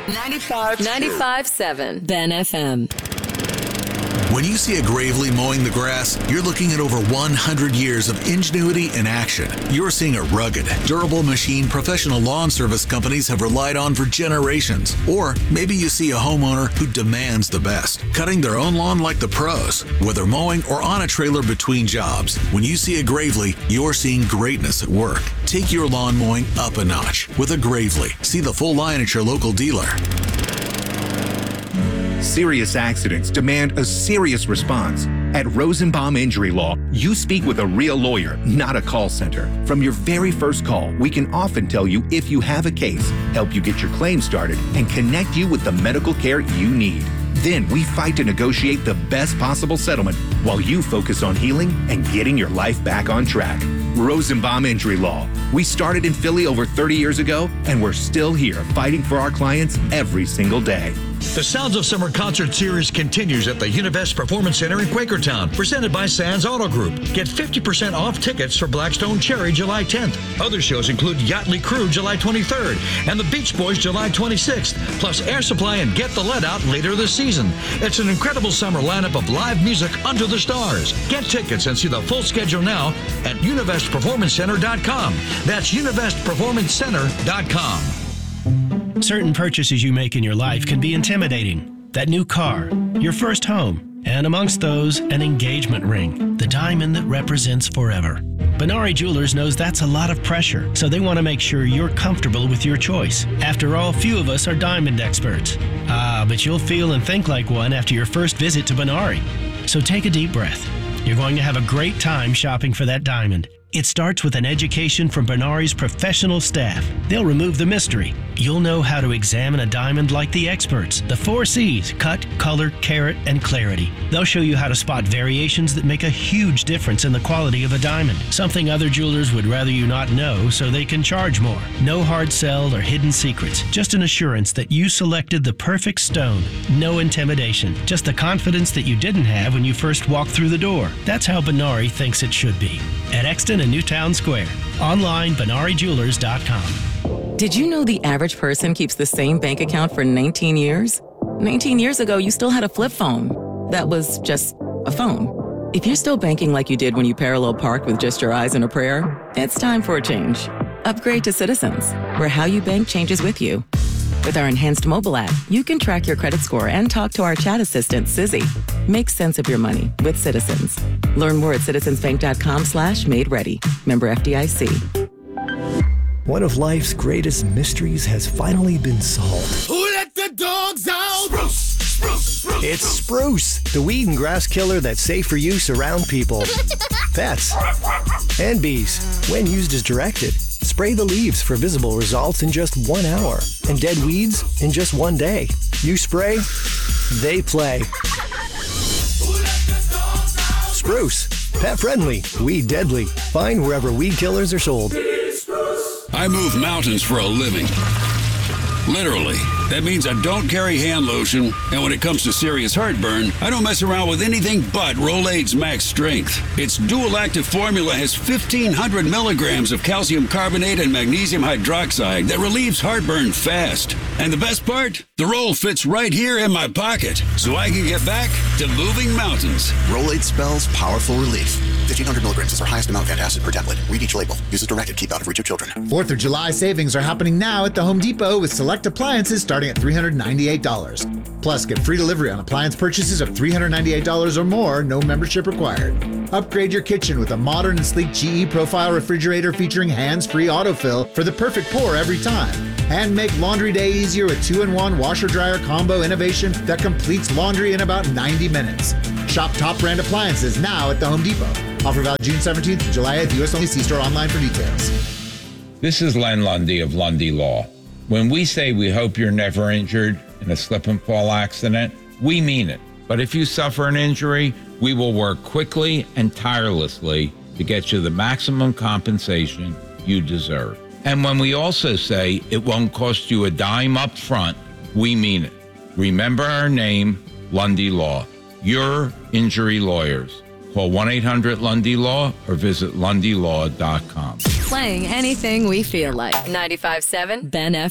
95.7 Ben FM. When you see a Gravely mowing the grass, you're looking at over 100 years of ingenuity in action. You're seeing a rugged, durable machine professional lawn service companies have relied on for generations. Or maybe you see a homeowner who demands the best, cutting their own lawn like the pros, whether mowing or on a trailer between jobs. When you see a Gravely, you're seeing greatness at work. Take your lawn mowing up a notch with a Gravely. See the full line at your local dealer. Serious accidents demand a serious response. At Rosenbaum Injury Law, you speak with a real lawyer, not a call center. From your very first call, we can often tell you if you have a case, help you get your claim started, and connect you with the medical care you need. Then we fight to negotiate the best possible settlement while you focus on healing and getting your life back on track. Rosenbaum Injury Law. We started in Philly over 30 years ago, and we're still here fighting for our clients every single day. The Sounds of Summer concert series continues at the Univest Performance Center in Quakertown, presented by Sands Auto Group. Get 50% off tickets for Blackstone Cherry July 10th. Other shows include Yachtly Crew July 23rd and the Beach Boys July 26th, plus Air Supply and Get the Lead Out later this season. It's an incredible summer lineup of live music under the stars. Get tickets and see the full schedule now at UnivestPerformanceCenter.com. That's UnivestPerformanceCenter.com. Certain purchases you make in your life can be intimidating. That new car, your first home, and amongst those, an engagement ring, the diamond that represents forever. Benari Jewelers knows that's a lot of pressure, so they want to make sure you're comfortable with your choice. After all, few of us are diamond experts. But you'll feel and think like one after your first visit to Benari. So take a deep breath. You're going to have a great time shopping for that diamond. It starts with an education from Benari's professional staff. They'll remove the mystery. You'll know how to examine a diamond like the experts. The 4 C's: cut, color, carat, and clarity. They'll show you how to spot variations that make a huge difference in the quality of a diamond. Something other jewelers would rather you not know so they can charge more. No hard sell or hidden secrets. Just an assurance that you selected the perfect stone. No intimidation. Just the confidence that you didn't have when you first walked through the door. That's how Benari thinks it should be. At Exton and Newtown Square. Online, BenariJewelers.com. Did you know the average person keeps the same bank account for 19 years? 19 years ago, you still had a flip phone. That was just a phone. If you're still banking like you did when you parallel parked with just your eyes and a prayer, it's time for a change. Upgrade to Citizens, where how you bank changes with you. With our enhanced mobile app, you can track your credit score and talk to our chat assistant, Sizzy. Make sense of your money with Citizens. Learn more at citizensbank.com/made-ready. Member FDIC. One of life's greatest mysteries has finally been solved. Who let the dogs out? Spruce, spruce, spruce. It's Spruce, the weed and grass killer that's safe for use around people, pets, and bees when used as directed. Spray the leaves for visible results in just 1 hour and dead weeds in just 1 day. You spray, they play. Spruce, pet friendly, weed deadly. Find wherever weed killers are sold. I move mountains for a living. Literally. That means I don't carry hand lotion, and when it comes to serious heartburn, I don't mess around with anything but Rolaids Max Strength. Its dual-active formula has 1,500 milligrams of calcium carbonate and magnesium hydroxide that relieves heartburn fast. And the best part? The roll fits right here in my pocket, so I can get back to moving mountains. Rolaids spells powerful relief. 1,500 milligrams is our highest amount of antacid per tablet. Read each label. Use as directed. Keep out of reach of children. 4th of July savings are happening now at the Home Depot with select appliances starting at $398. Plus, get free delivery on appliance purchases of $398 or more, no membership required. Upgrade your kitchen with a modern and sleek GE Profile refrigerator featuring hands-free autofill for the perfect pour every time. And make laundry day easier with 2-in-1 washer-dryer combo innovation that completes laundry in about 90 minutes. Shop top brand appliances now at the Home Depot. Offer valid June 17th to July 8th. U.S. only. See store online for details. This is Len Lundy of Lundy Law. When we say we hope you're never injured in a slip and fall accident, we mean it. But if you suffer an injury, we will work quickly and tirelessly to get you the maximum compensation you deserve. And when we also say it won't cost you a dime up front, we mean it. Remember our name, Lundy Law. Your injury lawyers. Call 1-800-LUNDY-LAW or visit LundyLaw.com. Playing anything we feel like. 95.7 Ben FM.